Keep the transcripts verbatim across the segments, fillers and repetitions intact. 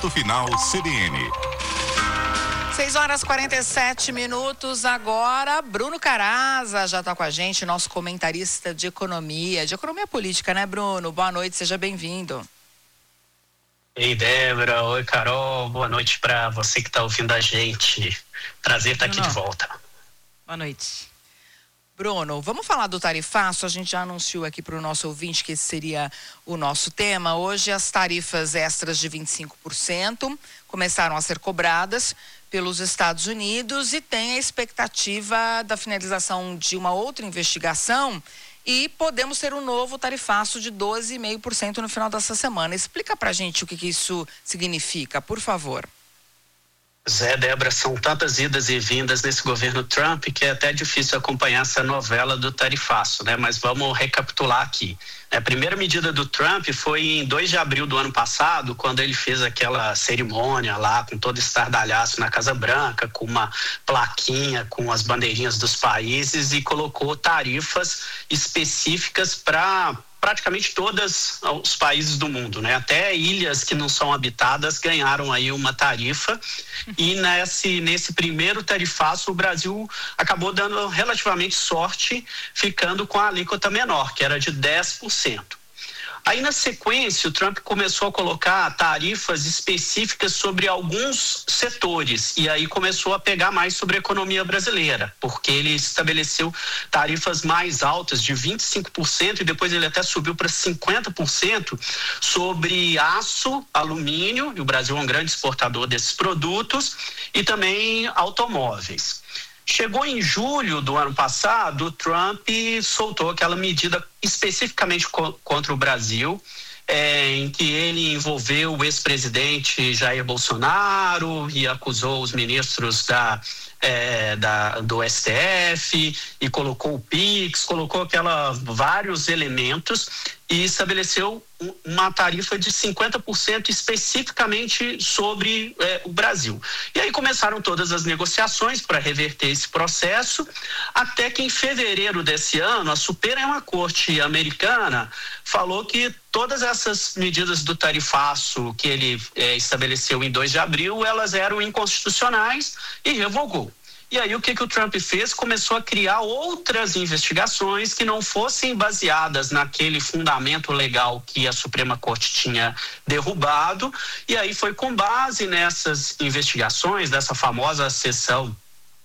Ponto Final C B N. seis horas e quarenta e sete minutos agora. Bruno Caraza já está com a gente, nosso comentarista de economia, de economia política, né, Bruno? Boa noite, seja bem-vindo. Ei, Débora. Oi, Carol. Boa noite para você que está ouvindo a gente. Prazer estar aqui de volta. Boa noite. Bruno, vamos falar do tarifaço. A gente já anunciou aqui para o nosso ouvinte que esse seria o nosso tema. Hoje as tarifas extras de vinte e cinco por cento começaram a ser cobradas pelos Estados Unidos e tem a expectativa da finalização de uma outra investigação e podemos ter um novo tarifaço de doze vírgula cinco por cento no final dessa semana. Explica pra gente o que, que isso significa, por favor. Zé, Débora, são tantas idas e vindas nesse governo Trump que é até difícil acompanhar essa novela do tarifaço, né? Mas vamos recapitular aqui. A primeira medida do Trump foi em dois de abril do ano passado, quando ele fez aquela cerimônia lá com todo estardalhaço na Casa Branca, com uma plaquinha com as bandeirinhas dos países e colocou tarifas específicas para praticamente todos os países do mundo, né? Até ilhas que não são habitadas ganharam aí uma tarifa e nesse, nesse primeiro tarifaço o Brasil acabou dando relativamente sorte, ficando com a alíquota menor, que era de dez por cento. Aí, na sequência, o Trump começou a colocar tarifas específicas sobre alguns setores e aí começou a pegar mais sobre a economia brasileira, porque ele estabeleceu tarifas mais altas de vinte e cinco por cento e depois ele até subiu para cinquenta por cento sobre aço, alumínio, e o Brasil é um grande exportador desses produtos, e também automóveis. Chegou em julho do ano passado, o Trump soltou aquela medida especificamente co- contra o Brasil, é, em que ele envolveu o ex-presidente Jair Bolsonaro e acusou os ministros da, é, da, do S T F e colocou o Pix, colocou aquela, vários elementos e estabeleceu uma tarifa de cinquenta por cento especificamente sobre eh, o Brasil. E aí começaram todas as negociações para reverter esse processo, até que em fevereiro desse ano, a Suprema Corte americana falou que todas essas medidas do tarifaço que ele eh, estabeleceu em dois de abril, elas eram inconstitucionais e revogou. E aí o que, que o Trump fez? Começou a criar outras investigações que não fossem baseadas naquele fundamento legal que a Suprema Corte tinha derrubado. E aí foi com base nessas investigações, dessa famosa seção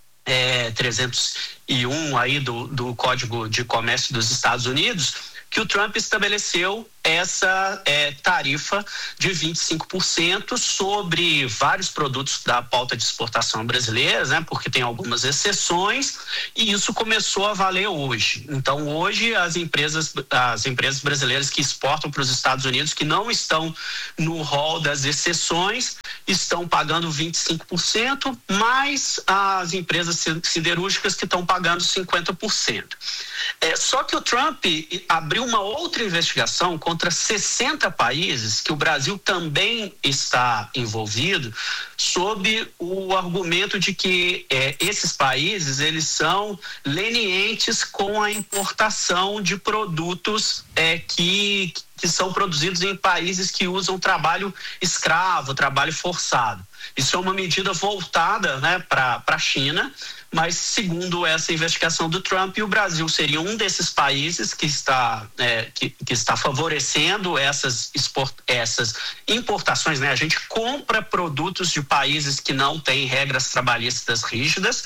é, trezentos e um aí do, do Código de Comércio dos Estados Unidos, que o Trump estabeleceu essa é, tarifa de vinte e cinco por cento sobre vários produtos da pauta de exportação brasileira, né, porque tem algumas exceções, e isso começou a valer hoje. Então, hoje, as empresas, as empresas brasileiras que exportam para os Estados Unidos, que não estão no rol das exceções, estão pagando vinte e cinco por cento, mais as empresas siderúrgicas que estão pagando cinquenta por cento. É, só que o Trump abriu uma outra investigação contra sessenta países, que o Brasil também está envolvido, sob o argumento de que é, esses países eles são lenientes com a importação de produtos é, que, que são produzidos em países que usam trabalho escravo, trabalho forçado. Isso é uma medida voltada, né, para a China, mas segundo essa investigação do Trump, o Brasil seria um desses países que está, é, que, que está favorecendo essas, export, essas importações, né? A gente compra produtos de países que não têm regras trabalhistas rígidas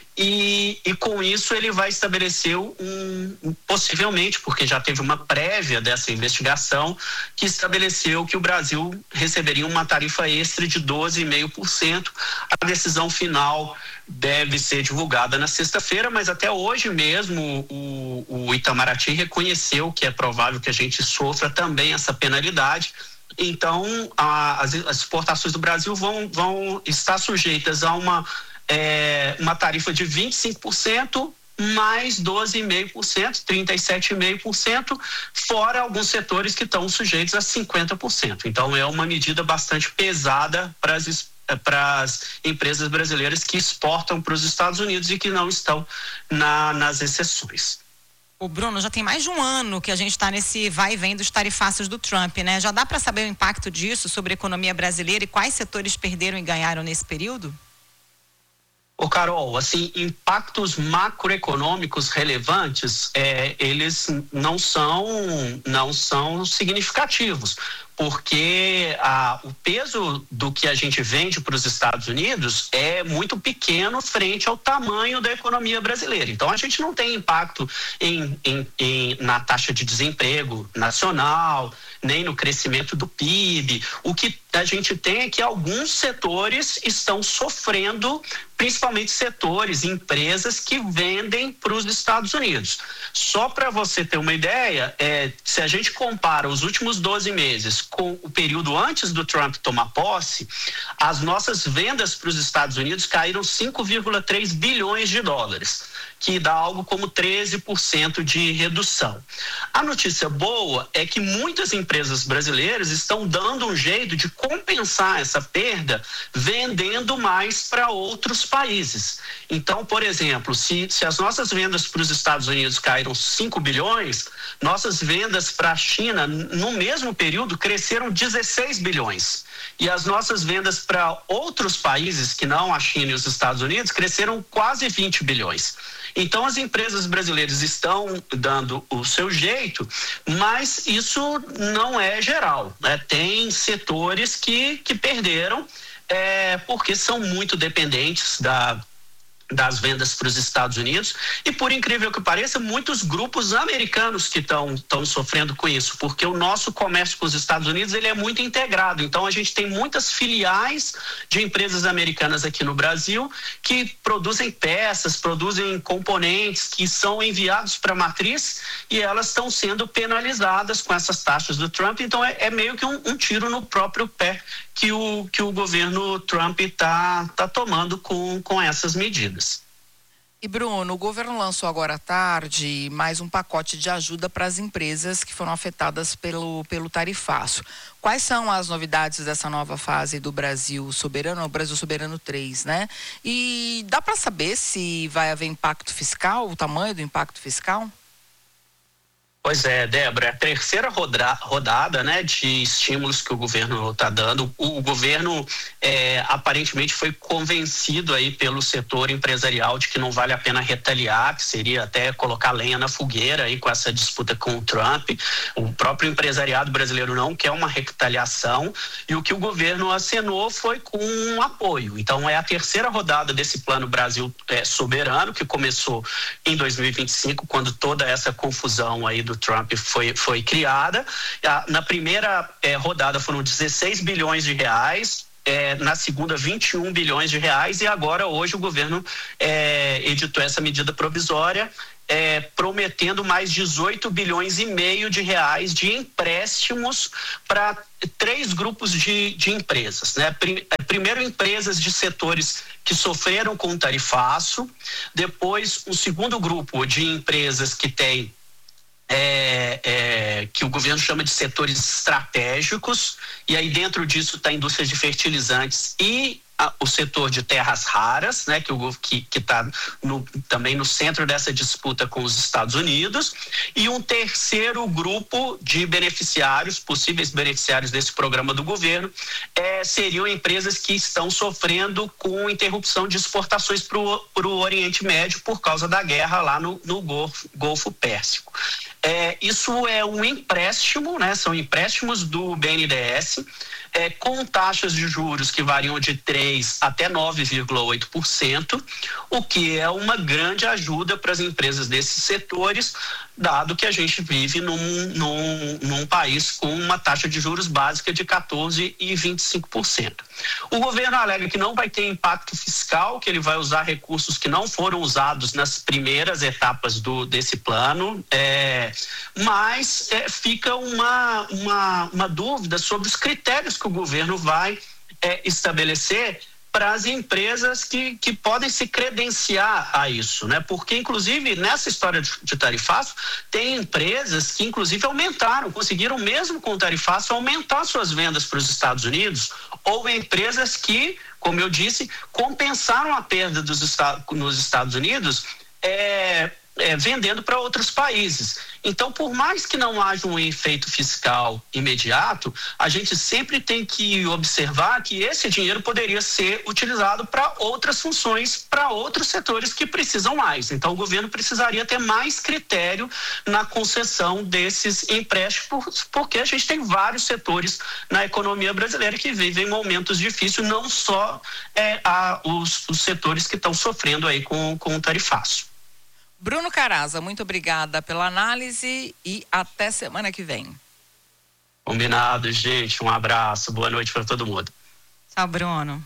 e, e com isso ele vai estabelecer um, possivelmente, porque já teve uma prévia dessa investigação, que estabeleceu que o Brasil receberia uma tarifa extra de doze vírgula cinco por cento. A decisão final deve ser divulgada na sexta-feira, mas até hoje mesmo o, o Itamaraty reconheceu que é provável que a gente sofra também essa penalidade. Então, a, as, as exportações do Brasil vão, vão estar sujeitas a uma, é, uma tarifa de vinte e cinco por cento mais doze vírgula cinco por cento, trinta e sete vírgula cinco por cento, fora alguns setores que estão sujeitos a cinquenta por cento. Então, é uma medida bastante pesada para as para as empresas brasileiras que exportam para os Estados Unidos e que não estão na, nas exceções. O Bruno, já tem mais de um ano que a gente está nesse vai e vem dos tarifaços do Trump, né? Já dá para saber o impacto disso sobre a economia brasileira e quais setores perderam e ganharam nesse período? Ô Carol, assim, impactos macroeconômicos relevantes, é, eles não são, não são significativos, porque a, o peso do que a gente vende para os Estados Unidos é muito pequeno frente ao tamanho da economia brasileira. Então, a gente não tem impacto em, em, em, na taxa de desemprego nacional, nem no crescimento do P I B. O que a gente tem é que alguns setores estão sofrendo, principalmente setores, empresas que vendem para os Estados Unidos. Só para você ter uma ideia, é, se a gente compara os últimos doze meses com o período antes do Trump tomar posse, as nossas vendas para os Estados Unidos caíram cinco vírgula três bilhões de dólares, que dá algo como treze por cento de redução. A notícia boa é que muitas empresas brasileiras estão dando um jeito de compensar essa perda vendendo mais para outros países. Então, por exemplo, se, se as nossas vendas para os Estados Unidos caíram cinco bilhões, nossas vendas para a China, no mesmo período, cresceram dezesseis bilhões. E as nossas vendas para outros países, que não a China e os Estados Unidos, cresceram quase vinte bilhões. Então, as empresas brasileiras estão dando o seu jeito, mas isso não é geral, né? Tem setores que, que perderam é, porque são muito dependentes da das vendas para os Estados Unidos e, por incrível que pareça, muitos grupos americanos que estão estão sofrendo com isso, porque o nosso comércio com os Estados Unidos ele é muito integrado. Então, a gente tem muitas filiais de empresas americanas aqui no Brasil que produzem peças, produzem componentes que são enviados para a matriz e elas estão sendo penalizadas com essas taxas do Trump. Então, é, é meio que um, um tiro no próprio pé que o, que o governo Trump está tá tomando com, com essas medidas. E Bruno, o governo lançou agora à tarde mais um pacote de ajuda para as empresas que foram afetadas pelo, pelo tarifaço. Quais são as novidades dessa nova fase do Brasil Soberano, o Brasil Soberano três, né? E dá para saber se vai haver impacto fiscal, o tamanho do impacto fiscal? Pois é, Débora, é a terceira roda, rodada, né, de estímulos que o governo está dando. O, o governo é, aparentemente foi convencido aí pelo setor empresarial de que não vale a pena retaliar, que seria até colocar lenha na fogueira aí com essa disputa com o Trump. O próprio empresariado brasileiro não quer uma retaliação e o que o governo acenou foi com um apoio. Então é a terceira rodada desse Plano Brasil é, Soberano, que começou em dois mil e vinte e cinco, quando toda essa confusão aí do do Trump foi, foi criada. Na primeira eh, rodada foram dezesseis bilhões de reais, eh, na segunda vinte e um bilhões de reais e agora hoje o governo eh, editou essa medida provisória É, prometendo mais dezoito bilhões e meio de reais de empréstimos para três grupos de, de empresas, né? Primeiro, empresas de setores que sofreram com o tarifaço, depois um segundo grupo de empresas que tem É, é, que o governo chama de setores estratégicos, e aí dentro disso está a indústria de fertilizantes e a, o setor de terras raras, né, que o que está também no centro dessa disputa com os Estados Unidos, e um terceiro grupo de beneficiários, possíveis beneficiários desse programa do governo, é, seriam empresas que estão sofrendo com interrupção de exportações para o Oriente Médio por causa da guerra lá no, no Golfo, Golfo Pérsico. É, isso é um empréstimo, né? São empréstimos do B N D E S, é, com taxas de juros que variam de três até nove vírgula oito por cento, o que é uma grande ajuda para as empresas desses setores, dado que a gente vive num, num, num país com uma taxa de juros básica de quatorze e vinte e cinco por cento. O governo alega que não vai ter impacto fiscal, que ele vai usar recursos que não foram usados nas primeiras etapas do, desse plano, é, mas é, fica uma, uma, uma dúvida sobre os critérios que o governo vai é, estabelecer para as empresas que, que podem se credenciar a isso, né? Porque, inclusive, nessa história de, de tarifaço, tem empresas que, inclusive, aumentaram, conseguiram, mesmo com o tarifaço, aumentar suas vendas para os Estados Unidos, ou empresas que, como eu disse, compensaram a perda dos, nos Estados Unidos, é, é, vendendo para outros países. Então, por mais que não haja um efeito fiscal imediato, a gente sempre tem que observar que esse dinheiro poderia ser utilizado para outras funções, para outros setores que precisam mais. Então, o governo precisaria ter mais critério na concessão desses empréstimos, porque a gente tem vários setores na economia brasileira que vivem momentos difíceis, não só é, a, os, os setores que estão sofrendo aí com, com o tarifaço. Bruno Caraza, muito obrigada pela análise e até semana que vem. Combinado, gente. Um abraço. Boa noite para todo mundo. Tchau, Bruno.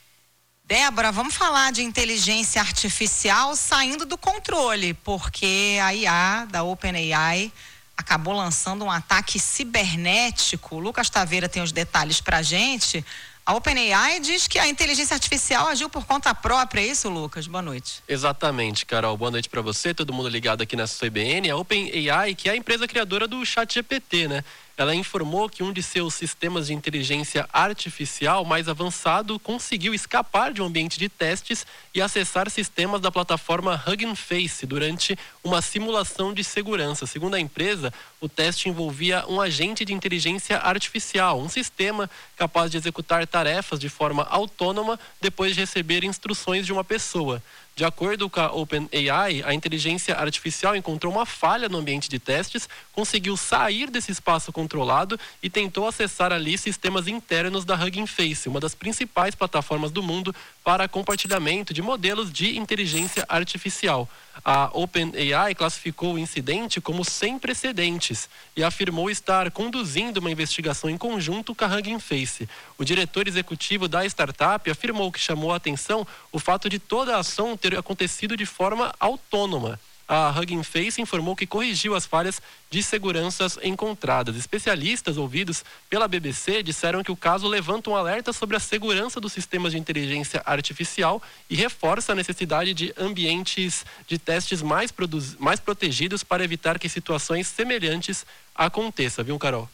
Débora, vamos falar de inteligência artificial saindo do controle, porque a I A da OpenAI acabou lançando um ataque cibernético. O Lucas Taveira tem os detalhes pra gente. A OpenAI diz que a inteligência artificial agiu por conta própria, é isso, Lucas? Boa noite. Exatamente, Carol. Boa noite para você, todo mundo ligado aqui na C B N. A OpenAI, que é a empresa criadora do ChatGPT, né? Ela informou que um de seus sistemas de inteligência artificial mais avançado conseguiu escapar de um ambiente de testes e acessar sistemas da plataforma Hugging Face durante uma simulação de segurança. Segundo a empresa, o teste envolvia um agente de inteligência artificial, um sistema capaz de executar tarefas de forma autônoma depois de receber instruções de uma pessoa. De acordo com a OpenAI, a inteligência artificial encontrou uma falha no ambiente de testes, conseguiu sair desse espaço controlado e tentou acessar ali sistemas internos da Hugging Face, uma das principais plataformas do mundo para compartilhamento de modelos de inteligência artificial. A OpenAI classificou o incidente como sem precedentes e afirmou estar conduzindo uma investigação em conjunto com a Hugging Face. O diretor executivo da startup afirmou que chamou a atenção o fato de toda a ação ter acontecido de forma autônoma. A Hugging Face informou que corrigiu as falhas de seguranças encontradas. Especialistas ouvidos pela B B C disseram que o caso levanta um alerta sobre a segurança dos sistemas de inteligência artificial e reforça a necessidade de ambientes de testes mais, produz... mais protegidos para evitar que situações semelhantes aconteçam, viu, Carol?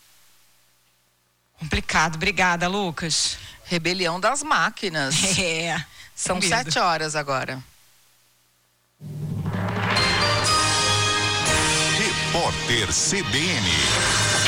Complicado. Obrigada, Lucas. Rebelião das máquinas. É. São sete horas agora. Repórter C B N.